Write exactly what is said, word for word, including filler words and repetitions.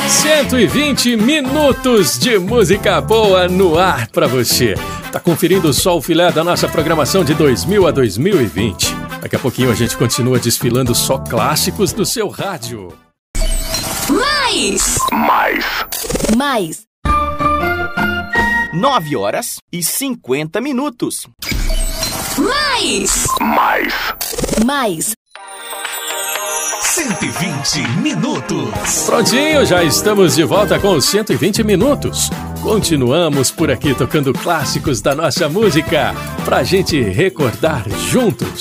cento e vinte minutos de música boa no ar pra você. Tá conferindo só o filé da nossa programação de dois mil a dois mil e vinte. Daqui a pouquinho a gente continua desfilando só clássicos do seu rádio. Mais! Mais! Mais! Nove horas e cinquenta minutos. Mais! Mais! Mais! cento e vinte minutos. Prontinho, já estamos de volta com os cento e vinte minutos. Continuamos por aqui tocando clássicos da nossa música pra gente recordar juntos.